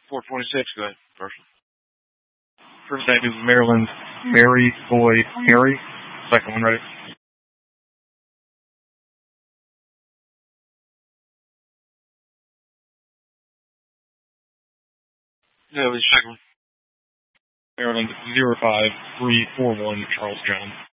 426, go ahead. First. First name is Maryland Mary Boy Mary. Second one, ready? Yeah, the second one. Maryland 05341 Charles Jones.